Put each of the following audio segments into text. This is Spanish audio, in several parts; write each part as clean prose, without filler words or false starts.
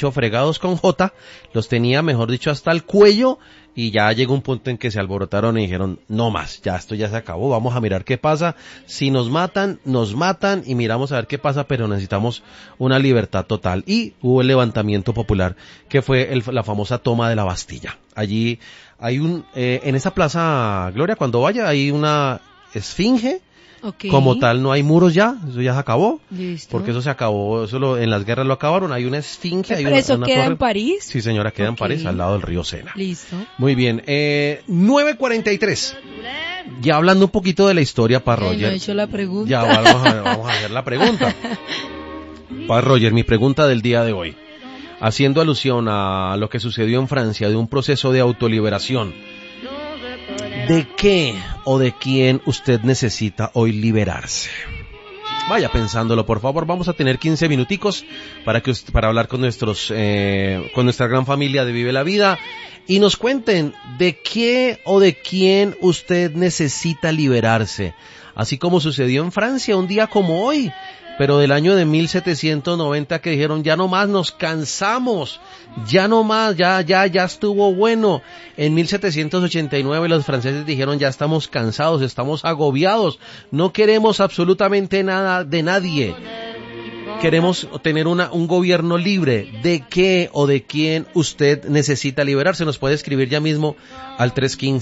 dicho, fregados con J, los tenía, mejor dicho, hasta el cuello, y ya llegó un punto en que se alborotaron y dijeron, no más, ya esto ya se acabó, vamos a mirar qué pasa, si nos matan, y miramos a ver qué pasa, pero necesitamos una libertad total. Y hubo el levantamiento popular, que fue la famosa toma de la Bastilla. Allí hay en esa plaza, Gloria, cuando vaya, hay una esfinge. Okay. Como tal no hay muros ya, eso ya se acabó. Listo. Porque eso se acabó, en las guerras lo acabaron, hay una esfinge. ¿Pero eso queda en París? Sí, señora, queda en París, al lado del río Sena. Listo. Muy bien, 9:43. Ya hablando un poquito de la historia, para Roger. No he hecho la pregunta. Ya vamos a hacer la pregunta. Para Roger, mi pregunta del día de hoy. Haciendo alusión a lo que sucedió en Francia, de un proceso de autoliberación. ¿De qué o de quién usted necesita hoy liberarse? Vaya pensándolo, por favor. Vamos a tener 15 minuticos para hablar con con nuestra gran familia de Vive la Vida y nos cuenten de qué o de quién usted necesita liberarse. Así como sucedió en Francia un día como hoy, pero del año de 1790, que dijeron, ya no más, nos cansamos, ya no más, ya estuvo bueno. En 1789 los franceses dijeron, ya estamos cansados, estamos agobiados, no queremos absolutamente nada de nadie. Queremos tener un gobierno libre. ¿De qué o de quién usted necesita liberarse? Nos puede escribir ya mismo al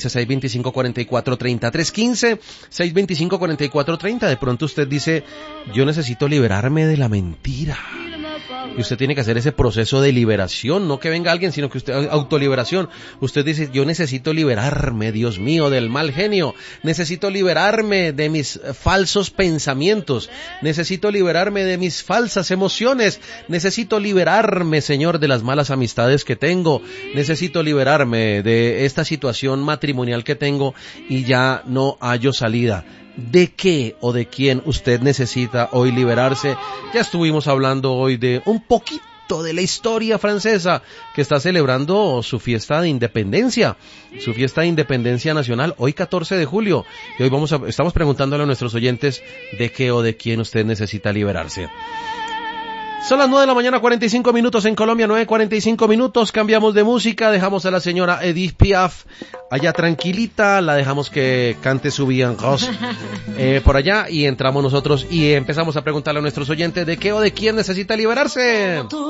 315-625-4430. 315-625-4430. De pronto usted dice, yo necesito liberarme de la mentira. Y usted tiene que hacer ese proceso de liberación, no que venga alguien, sino que usted, autoliberación. Usted dice, yo necesito liberarme, Dios mío, del mal genio. Necesito liberarme de mis falsos pensamientos. Necesito liberarme de mis falsas emociones. Necesito liberarme, Señor, de las malas amistades que tengo. Necesito liberarme de esta situación matrimonial que tengo y ya no hallo salida. ¿De qué o de quién usted necesita hoy liberarse? Ya estuvimos hablando hoy de un poquito de la historia francesa, que está celebrando su fiesta de independencia nacional, hoy 14 de julio. Y hoy estamos preguntándole a nuestros oyentes de qué o de quién usted necesita liberarse. Son las 9:45 a.m. en Colombia, 9:45 a.m. Cambiamos de música, dejamos a la señora Edith Piaf allá tranquilita, la dejamos que cante su Bien Rose por allá y entramos nosotros y empezamos a preguntarle a nuestros oyentes de qué o de quién necesita liberarse.